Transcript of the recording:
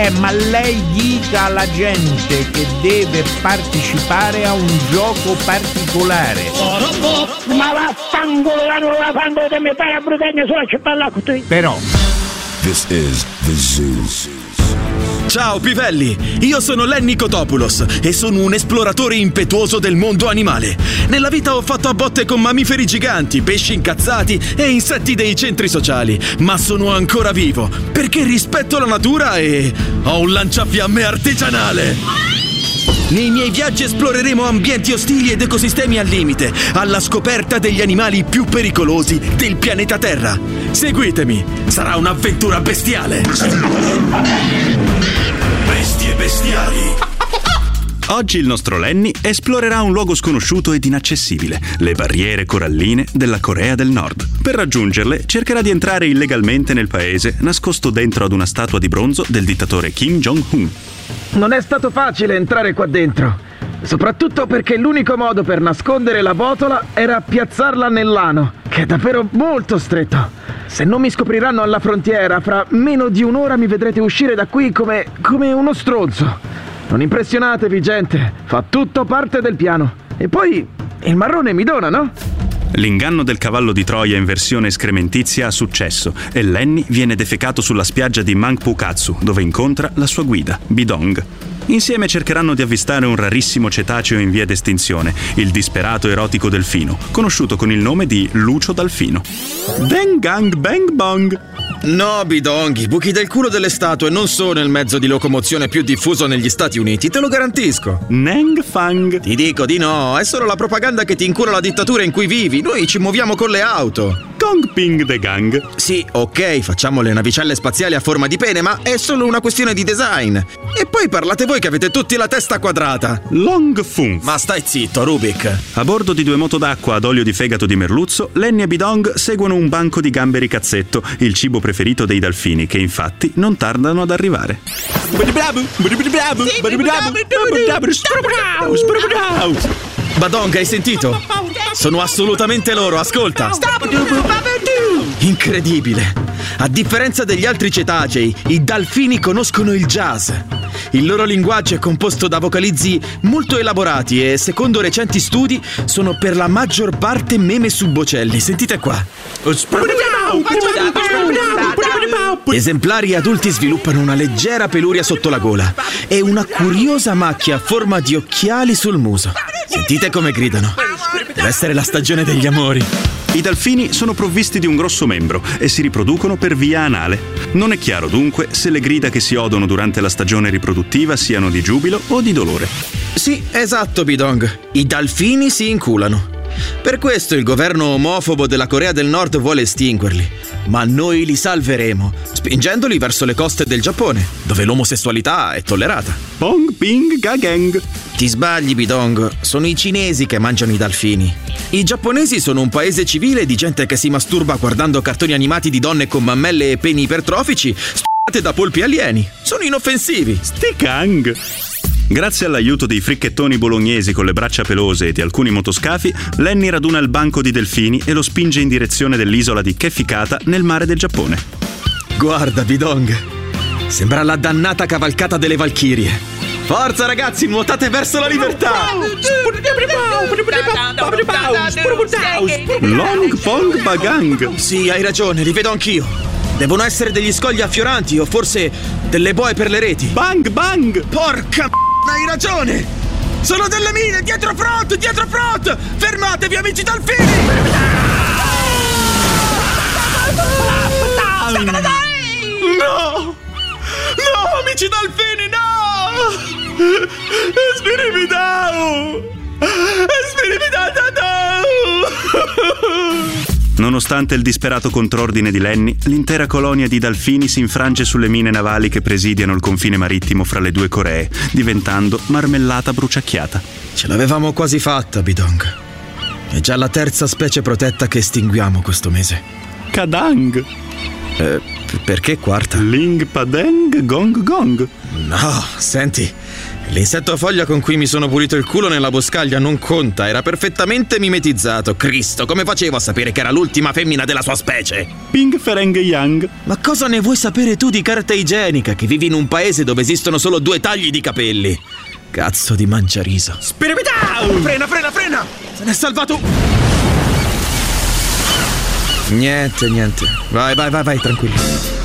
Ma lei dica alla gente che deve partecipare a un gioco particolare. Ma vaffanculo, non la fanno di me fare a brutagna sulla cippella con te. Però This is the zoo. Ciao pivelli, io sono Lenny Kotopoulos e sono un esploratore impetuoso del mondo animale. Nella vita ho fatto a botte con mammiferi giganti, pesci incazzati e insetti dei centri sociali, ma sono ancora vivo perché rispetto la natura e ho un lanciafiamme artigianale. Nei miei viaggi esploreremo ambienti ostili ed ecosistemi al limite, alla scoperta degli animali più pericolosi del pianeta Terra. Seguitemi, sarà un'avventura bestiale. Bestie bestiali. Oggi il nostro Lenny esplorerà un luogo sconosciuto ed inaccessibile, le barriere coralline della Corea del Nord. Per raggiungerle cercherà di entrare illegalmente nel paese, nascosto dentro ad una statua di bronzo del dittatore Kim Jong-un. Non è stato facile entrare qua dentro, soprattutto perché l'unico modo per nascondere la botola era piazzarla nell'ano, che è davvero molto stretto. Se non mi scopriranno alla frontiera, fra meno di un'ora mi vedrete uscire da qui come uno stronzo. Non impressionatevi, gente, fa tutto parte del piano. E poi il marrone mi dona, no? L'inganno del cavallo di Troia in versione escrementizia ha successo e Lenny viene defecato sulla spiaggia di Mangpukatsu, dove incontra la sua guida, Bidong. Insieme cercheranno di avvistare un rarissimo cetaceo in via d'estinzione, il disperato erotico delfino, conosciuto con il nome di Lucio Dalfino. Deng gang bang bong! No, Bidong, i buchi del culo delle statue non sono il mezzo di locomozione più diffuso negli Stati Uniti, te lo garantisco. Neng fang! Ti dico di no, è solo la propaganda che ti incura la dittatura in cui vivi, noi ci muoviamo con le auto. Gong ping de gang. Sì, ok, facciamo le navicelle spaziali a forma di pene, ma è solo una questione di design. E poi parlate voi che avete tutti la testa quadrata. Long fun. Ma stai zitto, Rubik. A bordo di 2 moto d'acqua ad olio di fegato di merluzzo, Lenny e Bidong seguono un banco di gamberi cazzetto, il cibo preferito dei delfini, che infatti non tardano ad arrivare. Badong, hai sentito? Sono assolutamente loro, ascolta! Incredibile! A differenza degli altri cetacei, i delfini conoscono il jazz. Il loro linguaggio è composto da vocalizzi molto elaborati e, secondo recenti studi, sono per la maggior parte meme subbocelli. Sentite qua. Esemplari adulti sviluppano una leggera peluria sotto la gola e una curiosa macchia a forma di occhiali sul muso. Sentite come gridano. Deve essere la stagione degli amori. I delfini sono provvisti di un grosso membro e si riproducono per via anale. Non è chiaro dunque se le grida che si odono durante la stagione riproduttiva siano di giubilo o di dolore. Sì, esatto, Bidong. I delfini si inculano. Per questo il governo omofobo della Corea del Nord vuole estinguerli. Ma noi li salveremo, spingendoli verso le coste del Giappone, dove l'omosessualità è tollerata. Pong ping gageng. Ti sbagli, Bidong, sono i cinesi che mangiano i delfini. I giapponesi sono un paese civile di gente che si masturba guardando cartoni animati di donne con mammelle e peni ipertrofici studiate da polpi alieni. Sono inoffensivi. Stikang. Grazie all'aiuto dei fricchettoni bolognesi con le braccia pelose e di alcuni motoscafi, Lenny raduna il banco di delfini e lo spinge in direzione dell'isola di Kefikata nel mare del Giappone. Guarda, Bidong, sembra la dannata cavalcata delle Valchirie. Forza ragazzi, nuotate verso la libertà! Long Pong Bagang. Sì, hai ragione, li vedo anch'io. Devono essere degli scogli affioranti o forse delle boe per le reti. Bang bang! Porca hai ragione! Sono delle mine! Dietro front! Dietro front! Fermatevi, amici delfini! No! No, amici delfini, no! Spirimi down! Spirimi down! Nonostante il disperato contrordine di Lenny, l'intera colonia di delfini si infrange sulle mine navali che presidiano il confine marittimo fra le due Coree, diventando marmellata bruciacchiata. Ce l'avevamo quasi fatta, Bidong. È già la terza specie protetta che estinguiamo questo mese. Kadang. Perché quarta? Ling Padeng Gong Gong. No, senti, L'insetto a foglia con cui mi sono pulito il culo nella boscaglia non conta, era perfettamente mimetizzato. Cristo, come facevo a sapere che era l'ultima femmina della sua specie? Ping Fereng Yang. Ma cosa ne vuoi sapere tu di carta igienica, che vivi in un paese dove esistono solo 2 tagli di capelli? Cazzo di mangiariso. Spiripitau! Frena! Se n'è salvato! Niente. Vai, tranquillo.